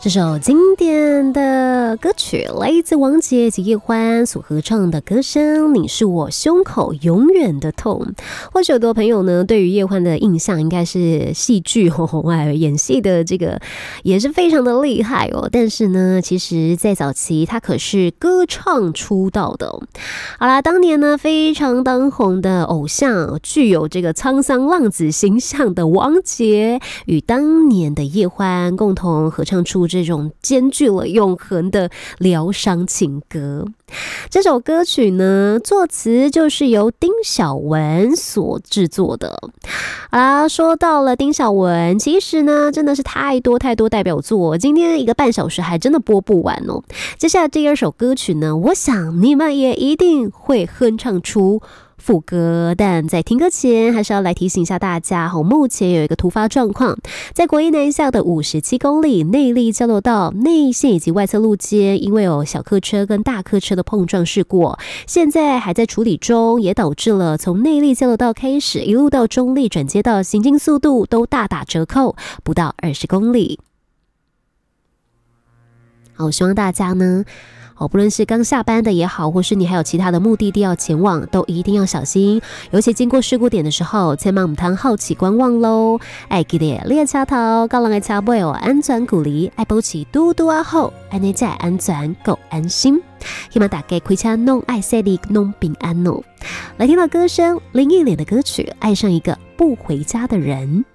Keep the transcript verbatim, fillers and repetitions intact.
这首经典的歌曲来自王杰及叶欢所合唱的歌声《你是我胸口永远的痛》。或许有很多朋友呢，对于叶欢的印象应该是戏剧红红爱演戏的这个也是非常的厉害哦。但是呢，其实在早期他可是歌唱出道的哦。好啦，当年呢非常当红的偶像，具有这个沧桑浪子形象的王杰，与当年的叶欢共同合唱出这种兼具了永恒的疗伤情歌。这首歌曲呢，作词就是由丁晓文所制作的。好啦，说到了丁晓文，其实呢真的是太多太多代表作，今天一个半小时还真的播不完哦。接下来第二首歌曲呢，我想你们也一定会哼唱出副歌，但在听歌前还是要来提醒一下大家，目前有一个突发状况，在国一南下的五十七公里内壢交流道内线以及外侧路肩，因为有小客车跟大客车的碰撞事故，现在还在处理中，也导致了从内壢交流道开始一路到中壢转接道行进速度都大打折扣，不到二十公里。好，希望大家呢哦，不论是刚下班的也好，或是你还有其他的目的地要前往，都一定要小心。尤其经过事故点的时候，千万唔通好奇观望喽。哎，记得你的车头、高人的车尾哦，安全距离，爱保持嘟嘟啊好，安尼才会安全够安心。希望大家开车弄爱塞利弄平安哦。来听到歌声，林忆莲的歌曲《爱上一个不回家的人》。